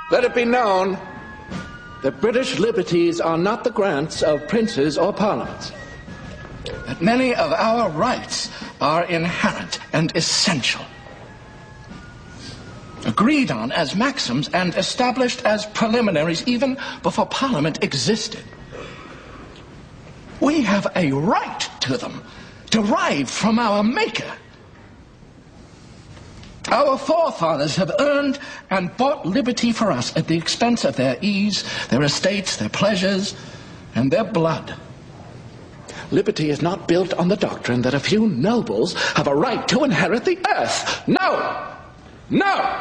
Let it be known that British liberties are not the grants of princes or parliaments. That many of our rights are inherent and essential. Agreed on as maxims and established as preliminaries even before Parliament existed. We have a right to them, derived from our Maker. Our forefathers have earned and bought liberty for us at the expense of their ease, their estates, their pleasures, and their blood. Liberty is not built on the doctrine that a few nobles have a right to inherit the earth. No! No!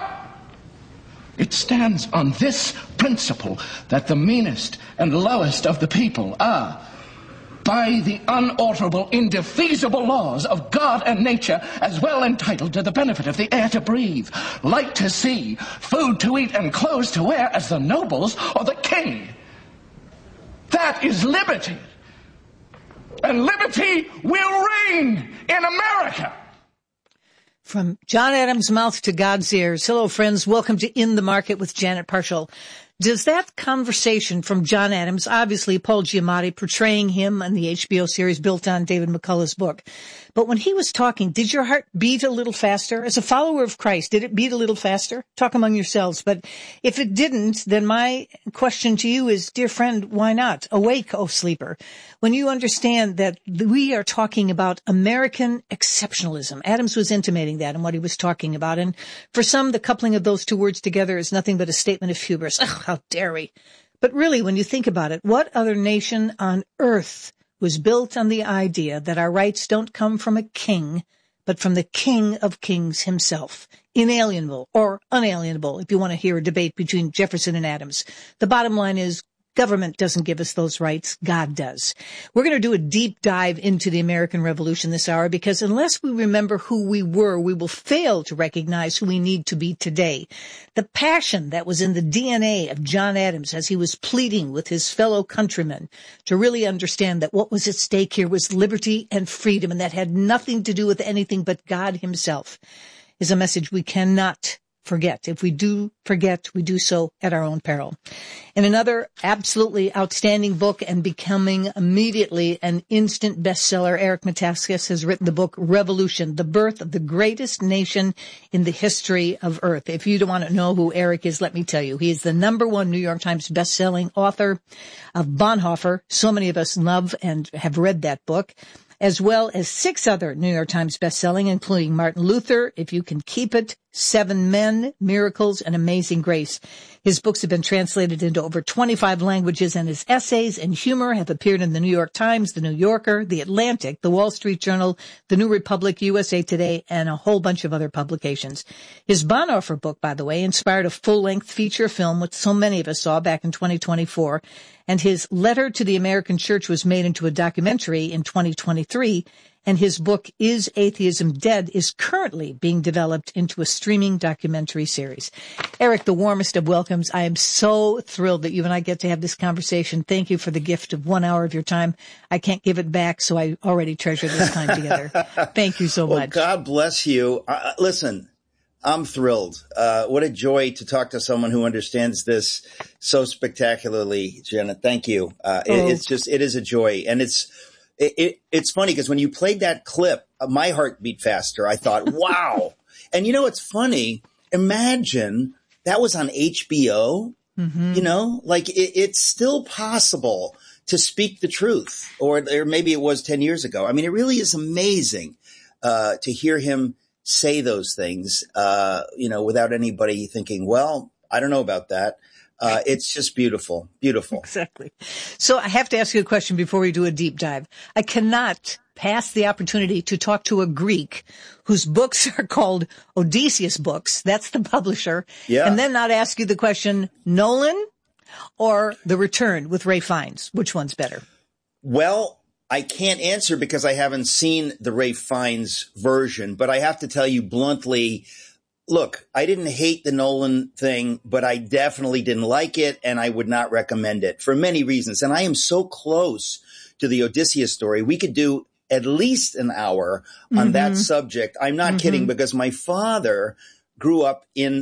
It stands on this principle that the meanest and lowest of the people are, by the unalterable, indefeasible laws of God and nature, as well entitled to the benefit of the air to breathe, light to see, food to eat, and clothes to wear as the nobles or the king. That is liberty. And liberty will reign in America. From John Adams' mouth to God's ears. Hello, friends. Welcome to In the Market with Janet Parshall. Does that conversation from John Adams, obviously Paul Giamatti portraying him on the HBO series built on David McCullough's book, but when he was talking, did your heart beat a little faster? As a follower of Christ, did it beat a little faster? Talk among yourselves. But if it didn't, then my question to you is, dear friend, why not? Awake, O sleeper. When you understand that we are talking about American exceptionalism. Adams was intimating that in what he was talking about. And for some, the coupling of those two words together is nothing but a statement of hubris. Ugh, how dare we? But really, when you think about it, what other nation on earth was built on the idea that our rights don't come from a king, but from the King of Kings himself? Inalienable or unalienable, if you want to hear a debate between Jefferson and Adams. The bottom line is, government doesn't give us those rights. God does. We're going to do a deep dive into the American Revolution this hour because unless we remember who we were, we will fail to recognize who we need to be today. The passion that was in the DNA of John Adams as he was pleading with his fellow countrymen to really understand that what was at stake here was liberty and freedom, and that had nothing to do with anything but God himself, is a message we cannot forget. If we do forget, we do so at our own peril. In another absolutely outstanding book and becoming immediately an instant bestseller, Eric Metaxas has written the book Revolution, the Birth of the Greatest Nation in the History of Earth. If you don't want to know who Eric is, let me tell you. He is the #1 New York Times bestselling author of Bonhoeffer. So many of us love and have read that book, as well as 6 other New York Times bestselling, including Martin Luther, If You Can Keep It, 7 Men, Miracles, and Amazing Grace. His books have been translated into over 25 languages, and his essays and humor have appeared in the New York Times, the New Yorker, the Atlantic, the Wall Street Journal, the New Republic, USA Today, and a whole bunch of other publications. His Bonhoeffer book, by the way, inspired a full-length feature film, which so many of us saw back in 2024, and his Letter to the American Church was made into a documentary in 2023, and his book, Is Atheism Dead?, is currently being developed into a streaming documentary series. Eric, the warmest of welcomes. I am so thrilled that you and I get to have this conversation. Thank you for the gift of 1 hour of your time. I can't give it back, so I already treasure this time together. Thank you so much. God bless you. Listen, I'm thrilled. What a joy to talk to someone who understands this so spectacularly, Janet. Thank you. It is a joy. And it's funny because when you played that clip, my heart beat faster. I thought, wow. And you know, it's funny. Imagine that was on HBO, you know, like it's still possible to speak the truth, or maybe it was 10 years ago. I mean, it really is amazing, to hear him say those things, you know, without anybody thinking, well, I don't know about that. It's just beautiful, beautiful. Exactly. So I have to ask you a question before we do a deep dive. I cannot pass the opportunity to talk to a Greek whose books are called Odysseus Books. That's the publisher. Yeah. And then not ask you the question, Nolan or The Return with Ray Fiennes? Which one's better? Well, I can't answer because I haven't seen the Ray Fiennes version, but I have to tell you bluntly, look, I didn't hate the Nolan thing, but I definitely didn't like it, and I would not recommend it for many reasons. And I am so close to the Odysseus story. We could do at least an hour on that subject. I'm not kidding, because my father grew up in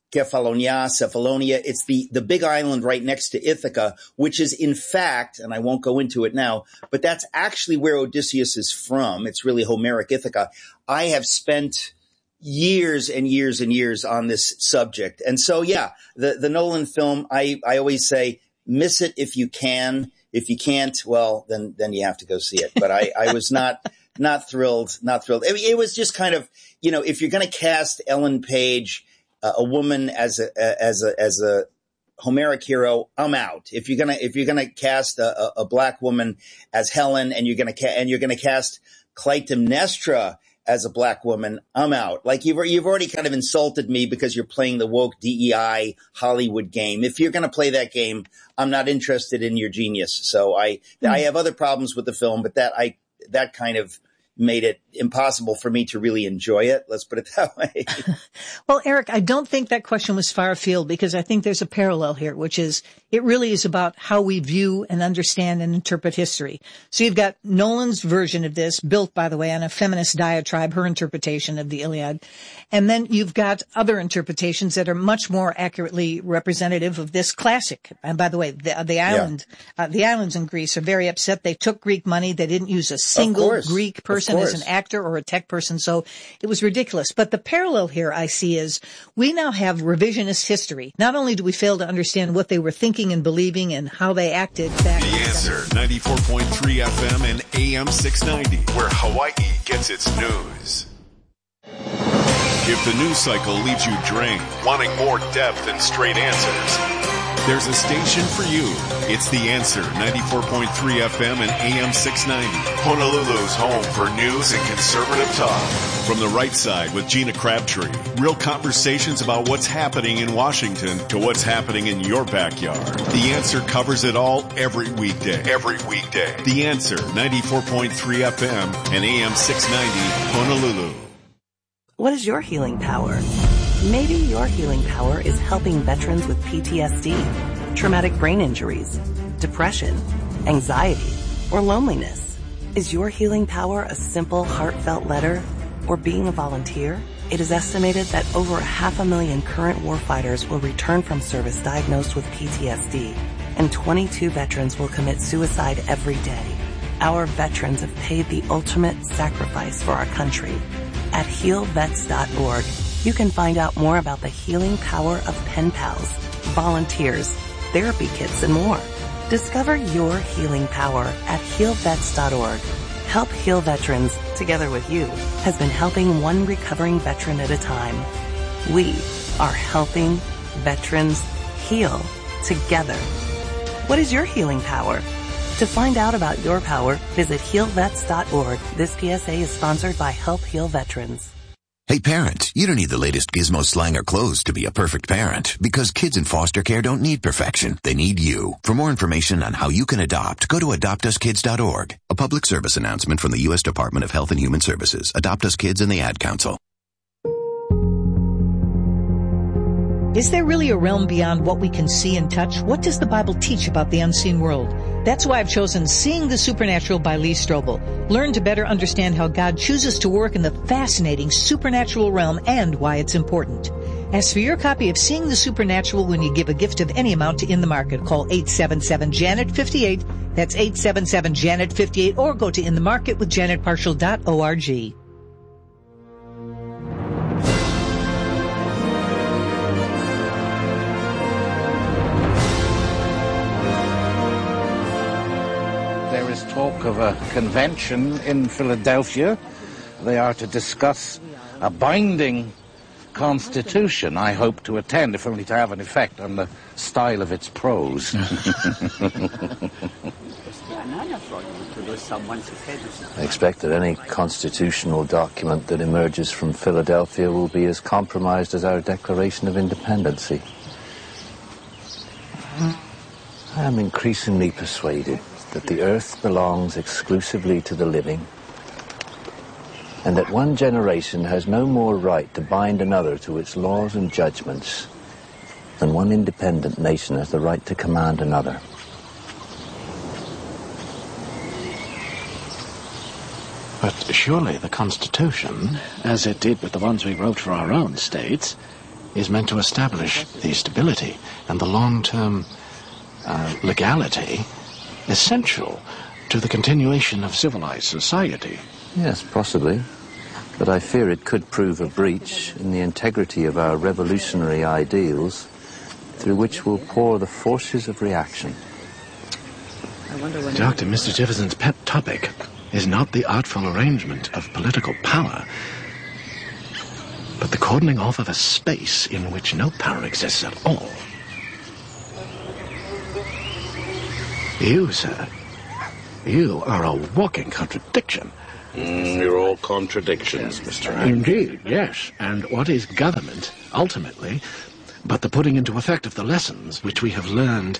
Cephalonia. It's the big island right next to Ithaca, which is in fact, and I won't go into it now, but that's actually where Odysseus is from. It's really Homeric Ithaca. I have spent years and years and years on this subject. And so, yeah, the Nolan film, I always say, miss it if you can. If you can't, well, then you have to go see it. But I was not thrilled. I mean, it was just kind of, if you're going to cast Ellen Page, a woman as a Homeric hero, I'm out. If you're gonna cast a black woman as Helen, and you're gonna cast Clytemnestra as a black woman, I'm out. Like you've already kind of insulted me because you're playing the woke DEI Hollywood game. If you're gonna play that game, I'm not interested in your genius. So I have other problems with the film, but that kind of made it impossible for me to really enjoy it. Let's put it that way. Well, Eric, I don't think that question was far afield, because I think there's a parallel here, which is it really is about how we view and understand and interpret history. So you've got Nolan's version of this, built, by the way, on a feminist diatribe, her interpretation of the Iliad. And then you've got other interpretations that are much more accurately representative of this classic. And by the way, the islands in Greece are very upset. They took Greek money. They didn't use a single Greek person as an actor or a tech person. So it was ridiculous. But the parallel here I see is we now have revisionist history. Not only do we fail to understand what they were thinking and believing and how they acted back. The Answer, 94.3 FM and AM 690, where Hawaii gets its news. If the news cycle leaves you drained, wanting more depth and straight answers, there's a station for you. It's The Answer, 94.3 FM and AM 690. Honolulu's home for news and conservative talk. From the right side with Gina Crabtree. Real conversations about what's happening in Washington to what's happening in your backyard. The Answer covers it all every weekday. The Answer, 94.3 FM and AM 690, Honolulu. What is your healing power? Maybe your healing power is helping veterans with PTSD, traumatic brain injuries, depression, anxiety, or loneliness. Is your healing power a simple, heartfelt letter or being a volunteer? It is estimated that over 500,000 current warfighters will return from service diagnosed with PTSD, and 22 veterans will commit suicide every day. Our veterans have paid the ultimate sacrifice for our country. At healvets.org, you can find out more about the healing power of pen pals, volunteers, therapy kits, and more. Discover your healing power at healvets.org. Help Heal Veterans, together with you, has been helping one recovering veteran at a time. We are helping veterans heal together. What is your healing power? To find out about your power, visit healvets.org. This PSA is sponsored by Help Heal Veterans. Hey parents, you don't need the latest gizmo, slang, or clothes to be a perfect parent, because kids in foster care don't need perfection. They need you. For more information on how you can adopt, go to adoptuskids.org. A public service announcement from the U.S. Department of Health and Human Services, Adopt Us Kids, and the Ad Council. Is there really a realm beyond what we can see and touch? What does the Bible teach about the unseen world? That's why I've chosen Seeing the Supernatural by Lee Strobel. Learn to better understand how God chooses to work in the fascinating supernatural realm and why it's important. Ask for your copy of Seeing the Supernatural when you give a gift of any amount to In the Market. Call 877-JANET-58. That's 877-JANET-58, or go to inthemarketwithjanetparshall.org. Talk of a convention in Philadelphia. They are to discuss a binding constitution. I hope to attend, if only to have an effect on the style of its prose. I expect that any constitutional document that emerges from Philadelphia will be as compromised as our Declaration of Independence. I am increasingly persuaded that the earth belongs exclusively to the living, and that one generation has no more right to bind another to its laws and judgments than one independent nation has the right to command another. But surely the Constitution, as it did with the ones we wrote for our own states, is meant to establish the stability and the long-term legality essential to the continuation of civilized society. Yes, possibly. But I fear it could prove a breach in the integrity of our revolutionary ideals, through which will pour the forces of reaction. Dr. Mr. Jefferson's pet topic is not the artful arrangement of political power, but the cordoning off of a space in which no power exists at all. You, sir, you are a walking contradiction. You're all contradictions, Mr. Ray. Indeed, yes. And what is government, ultimately, but the putting into effect of the lessons which we have learned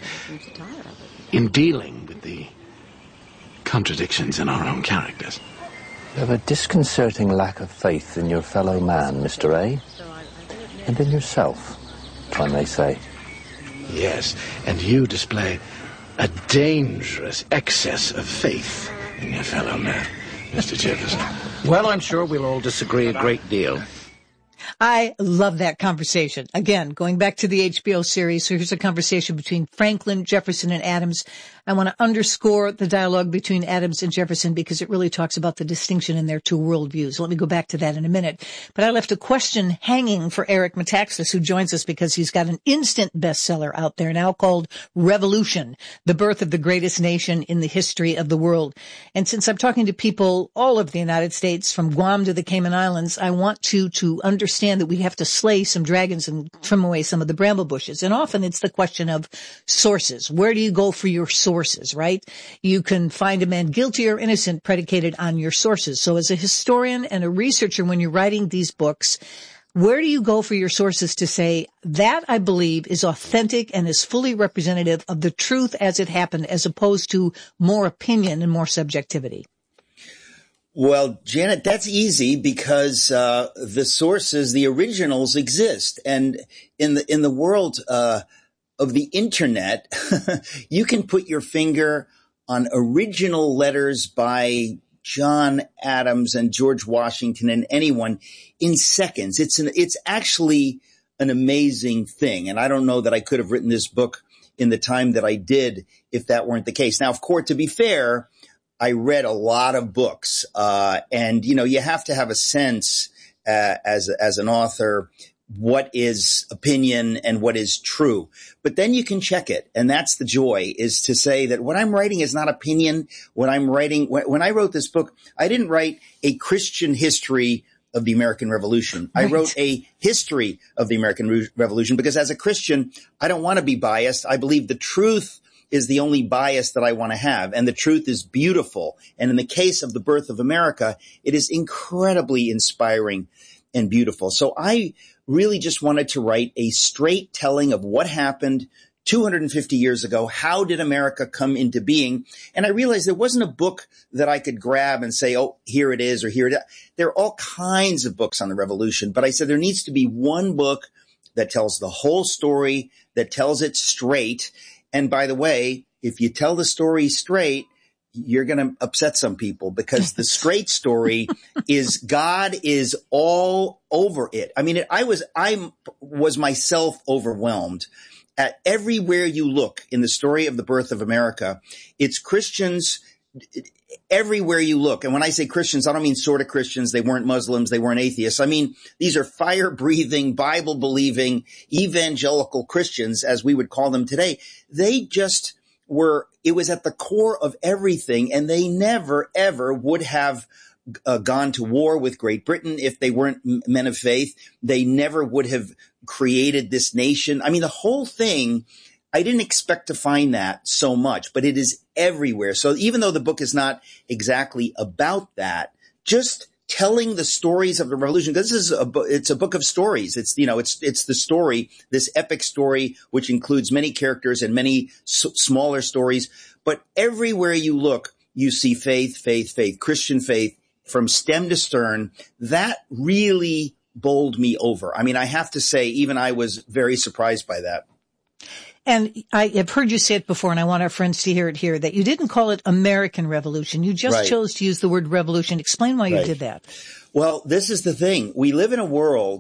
in dealing with the contradictions in our own characters? You have a disconcerting lack of faith in your fellow man, Mr. A, and in yourself, if I may say. Yes, and you display a dangerous excess of faith in your fellow man, Mr. Jefferson. Well, I'm sure we'll all disagree a great deal. I love that conversation. Again, going back to the HBO series, so here's a conversation between Franklin, Jefferson, and Adams. I want to underscore the dialogue between Adams and Jefferson because it really talks about the distinction in their two worldviews. Let me go back to that in a minute. But I left a question hanging for Eric Metaxas, who joins us because he's got an instant bestseller out there now called Revolution, the Birth of the Greatest Nation in the History of the World. And since I'm talking to people all over the United States, from Guam to the Cayman Islands, I want to understand that we have to slay some dragons and trim away some of the bramble bushes. And often it's the question of sources. Where do you go for your sources, right? You can find a man guilty or innocent predicated on your sources. So as a historian and a researcher, when you're writing these books, where do you go for your sources to say that I believe is authentic and is fully representative of the truth as it happened, as opposed to more opinion and more subjectivity? Well, Janet, that's easy because the sources, the originals exist. And in the world of the internet, you can put your finger on original letters by John Adams and George Washington and anyone in seconds. It's actually an amazing thing. And I don't know that I could have written this book in the time that I did if that weren't the case. Now, of course, to be fair, I read a lot of books, and you have to have a sense as an author what is opinion and what is true. But then you can check it, and that's the joy, is to say that what I'm writing is not opinion. What I'm writing, when I wrote this book, I didn't write a Christian history of the American Revolution. Right. I wrote a history of the American Revolution because as a Christian, I don't want to be biased. I believe the truth is the only bias that I want to have. And the truth is beautiful. And in the case of the birth of America, it is incredibly inspiring and beautiful. So I really just wanted to write a straight telling of what happened 250 years ago. How did America come into being? And I realized there wasn't a book that I could grab and say, oh, here it is, or here it is. There are all kinds of books on the revolution, but I said there needs to be one book that tells the whole story, that tells it straight. And by the way, if you tell the story straight, you're going to upset some people because the straight story is God is all over it. I mean, I was myself overwhelmed at everywhere you look in the story of the birth of America. It's Christians everywhere you look. And when I say Christians, I don't mean sort of Christians. They weren't Muslims. They weren't atheists. I mean, these are fire-breathing, Bible-believing, evangelical Christians, as we would call them today. They just were, it was at the core of everything. And they never, ever would have gone to war with Great Britain if they weren't men of faith. They never would have created this nation. I mean, the whole thing, I didn't expect to find that so much, but it is everywhere. So even though the book is not exactly about that, just telling the stories of the revolution, because it's a book of stories. It's the story, this epic story, which includes many characters and many smaller stories. But everywhere you look, you see faith, faith, faith, Christian faith from stem to stern. That really bowled me over. I mean, I have to say, even I was very surprised by that. And I have heard you say it before, and I want our friends to hear it here, that you didn't call it American Revolution. You just chose to use the word revolution. Explain why you did that. Well, this is the thing. We live in a world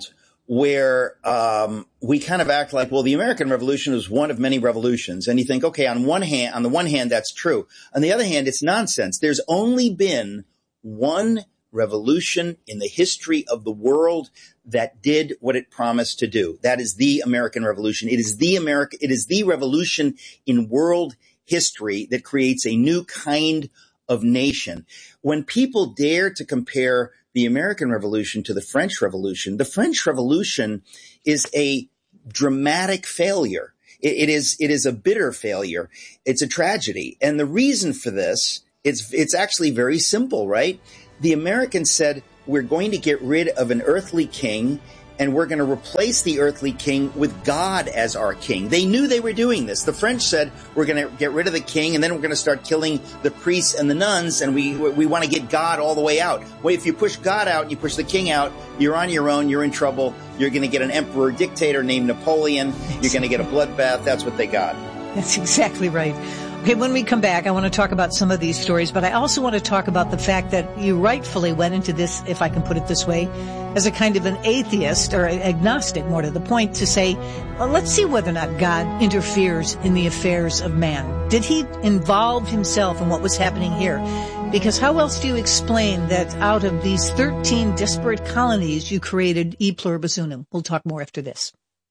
where we kind of act like, well, the American Revolution was one of many revolutions. And you think, okay, on the one hand, that's true. On the other hand, it's nonsense. There's only been one revolution in the history of the world that did what it promised to do. That is the American Revolution. It is the revolution in world history that creates a new kind of nation. When people dare to compare the American Revolution to the French Revolution is a dramatic failure. It is a bitter failure. It's a tragedy. And the reason for this, it's actually very simple, right? The Americans said, we're going to get rid of an earthly king, and we're going to replace the earthly king with God as our king. They knew they were doing this. The French said, we're going to get rid of the king, and then we're going to start killing the priests and the nuns, and we want to get God all the way out. Well, if you push God out and you push the king out, you're on your own, you're in trouble. You're going to get an emperor dictator named Napoleon. You're going to get a bloodbath. That's what they got. That's exactly right. Okay, when we come back, I want to talk about some of these stories, but I also want to talk about the fact that you rightfully went into this, if I can put it this way, as a kind of an atheist or agnostic, more to the point, to say, well, let's see whether or not God interferes in the affairs of man. Did he involve himself in what was happening here? Because how else do you explain that out of these 13 disparate colonies, you created E Pluribus Unum? We'll talk more after this.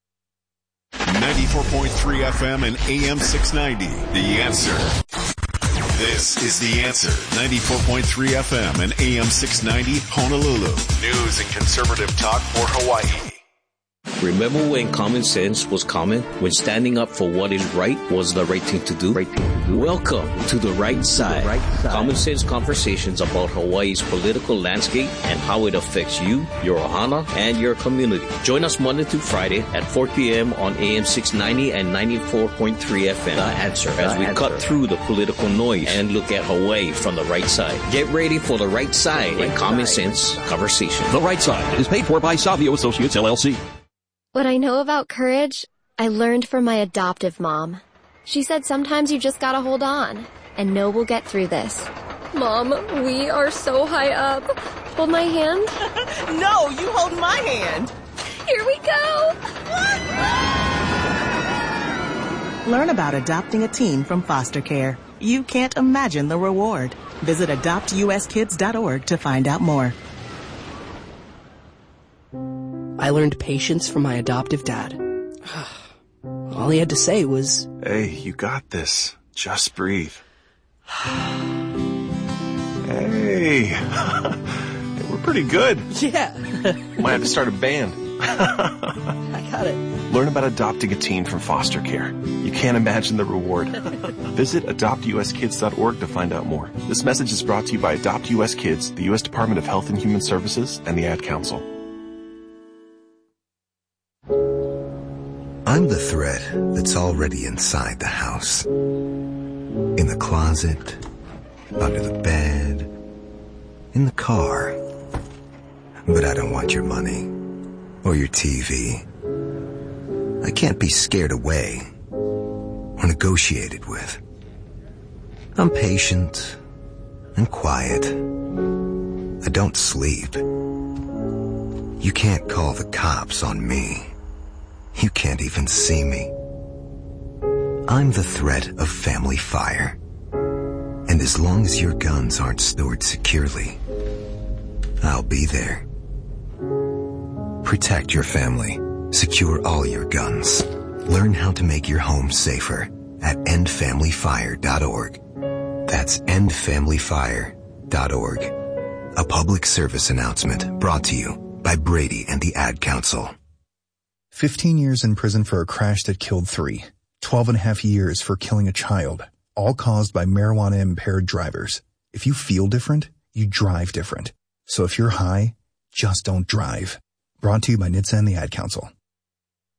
94.3 FM and AM 690. The Answer. This is The Answer. 94.3 FM and AM 690 Honolulu. News and conservative talk for Hawaii. Remember when common sense was common? When standing up for what is right was the right thing to do? Welcome to The Right Side. Common sense conversations about Hawaii's political landscape and how it affects you, your ohana, and your community. Join us Monday through Friday at 4 p.m. on AM 690 and 94.3 FM. The Answer. As we cut through the political noise and look at Hawaii from the right side. Get ready for The Right Side in common sense conversation. The Right Side is paid for by Savio Associates, LLC. What I know about courage, I learned from my adoptive mom. She said sometimes you just gotta hold on and know we'll get through this. Mom, we are so high up. Hold my hand. No, you hold my hand. Here we go. Learn about adopting a teen from foster care. You can't imagine the reward. Visit adoptuskids.org to find out more. I learned patience from my adoptive dad. All he had to say was, "Hey, you got this. Just breathe." Hey, we're pretty good. Yeah. Might have to start a band. I got it. Learn about adopting a teen from foster care. You can't imagine the reward. Visit adoptuskids.org to find out more. This message is brought to you by Adopt US Kids, the U.S. Department of Health and Human Services, and the Ad Council. I'm the thread that's already inside the house. In the closet, under the bed, in the car. But I don't want your money or your TV. I can't be scared away or negotiated with. I'm patient and quiet. I don't sleep. You can't call the cops on me. You can't even see me. I'm the threat of family fire. And as long as your guns aren't stored securely, I'll be there. Protect your family. Secure all your guns. Learn how to make your home safer at endfamilyfire.org. That's endfamilyfire.org. A public service announcement brought to you by Brady and the Ad Council. 15 years in prison for a crash that killed 3. 12.5 years for killing a child, all caused by marijuana-impaired drivers. If you feel different, you drive different. So if you're high, just don't drive. Brought to you by NHTSA and the Ad Council.